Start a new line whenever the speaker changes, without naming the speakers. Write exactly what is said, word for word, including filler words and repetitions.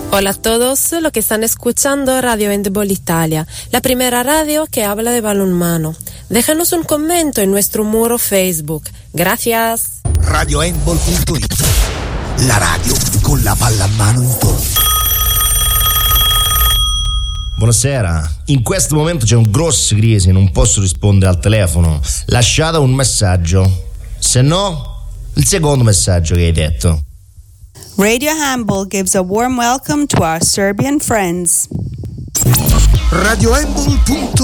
Hola a todos los que están escuchando Radio Handball Italia, la primera radio que habla de balonmano. Déjanos un comentario en nuestro muro Facebook. Gracias.
radio handball punto it, la radio con la palla a mano in porta.
Buonasera, in questo momento c'è un grosso crisi, non posso rispondere al telefono. Lasciate un messaggio, se no il secondo messaggio che hai detto.
Radio Handball gives a warm welcome to our Serbian friends.
radio handball punto it